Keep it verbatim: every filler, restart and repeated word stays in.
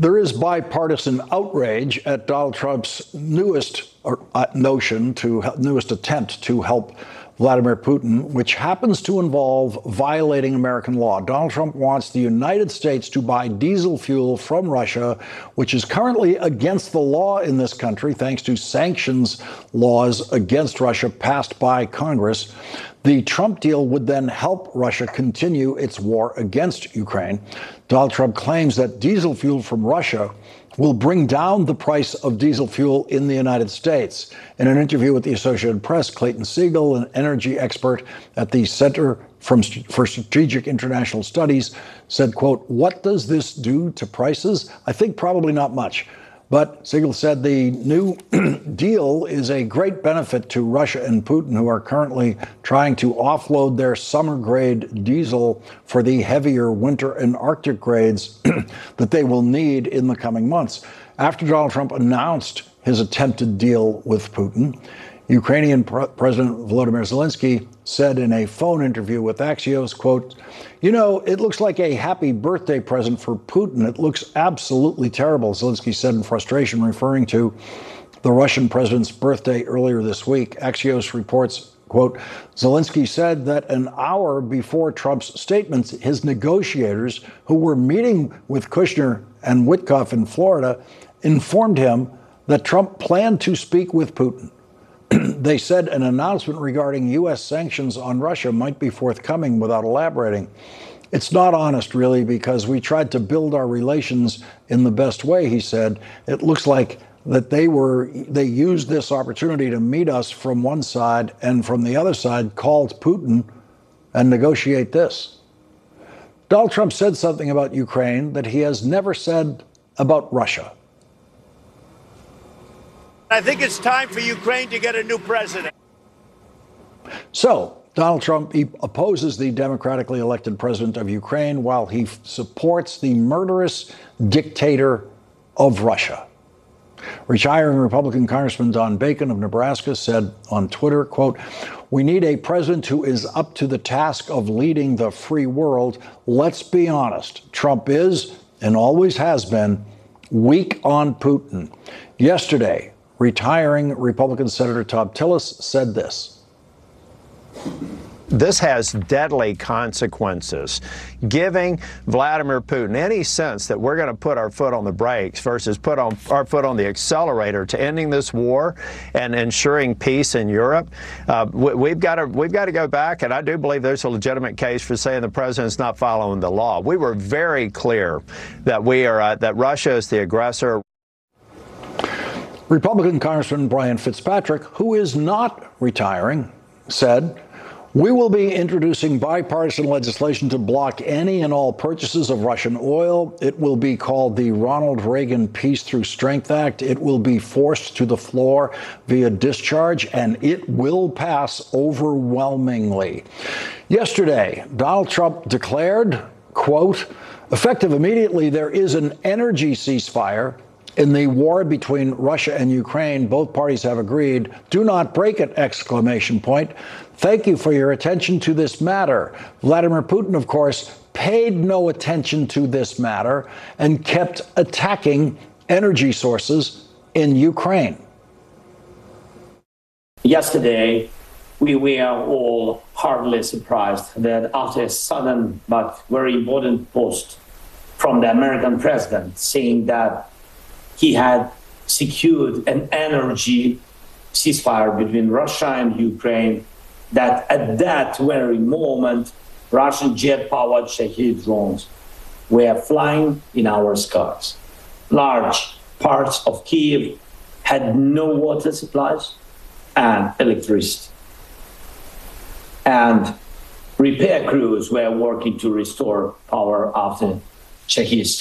There is bipartisan outrage at Donald Trump's newest uh, notion to newest attempt to help Vladimir Putin, which happens to involve violating American law. Donald Trump wants the United States to buy diesel fuel from Russia, which is currently against the law in this country, thanks to sanctions laws against Russia passed by Congress. The Trump deal would then help Russia continue its war against Ukraine. Donald Trump claims that diesel fuel from Russia will bring down the price of diesel fuel in the United States. In an interview with the Associated Press, Clayton Siegel, an energy expert at the Center for Strategic International Studies, said, quote, "What does this do to prices? I think probably not much." But Siegel said the new deal is a great benefit to Russia and Putin, who are currently trying to offload their summer-grade diesel for the heavier winter and Arctic grades that they will need in the coming months. After Donald Trump announced his attempted deal with Putin, Ukrainian Pre- President Volodymyr Zelensky said in a phone interview with Axios, quote, "You know, it looks like a happy birthday present for Putin. It looks absolutely terrible," Zelensky said in frustration, referring to the Russian president's birthday earlier this week. Axios reports, quote, "Zelensky said that an hour before Trump's statements, his negotiators, who were meeting with Kushner and Witkoff in Florida, informed him that Trump planned to speak with Putin. They said an announcement regarding U S sanctions on Russia might be forthcoming without elaborating. It's not honest, really, because we tried to build our relations in the best way," he said. "It looks like that they were they used this opportunity to meet us from one side and from the other side called Putin and negotiate this." Donald Trump said something about Ukraine that he has never said about Russia. I think it's time for Ukraine to get a new president. So, Donald Trump he opposes the democratically elected president of Ukraine while he f- supports the murderous dictator of Russia. Retiring Republican Congressman Don Bacon of Nebraska said on Twitter, quote, "We need a president who is up to the task of leading the free world. Let's be honest, Trump is, and always has been, weak on Putin." Yesterday, retiring Republican Senator Thom Tillis said this. This has deadly consequences. Giving Vladimir Putin any sense that we're going to put our foot on the brakes versus put on our foot on the accelerator to ending this war and ensuring peace in Europe, uh, we, we've got to we've got to go back. And I do believe there's a legitimate case for saying the president's not following the law. We were very clear that we are uh, that Russia is the aggressor. Republican Congressman Brian Fitzpatrick, who is not retiring, said, "We will be introducing bipartisan legislation to block any and all purchases of Russian oil. It will be called the Ronald Reagan Peace Through Strength Act. It will be forced to the floor via discharge, and it will pass overwhelmingly." Yesterday, Donald Trump declared, quote, "Effective immediately, there is an energy ceasefire in the war between Russia and Ukraine. Both parties have agreed. Do not break it!" Exclamation point. "Thank you for your attention to this matter." Vladimir Putin, of course, paid no attention to this matter and kept attacking energy sources in Ukraine. Yesterday, we were all hardly surprised that after a sudden but very important post from the American president saying that he had secured an energy ceasefire between Russia and Ukraine, that at that very moment, Russian jet-powered Shahed drones were flying in our skies. Large parts of Kyiv had no water supplies and electricity. And repair crews were working to restore power after Shahed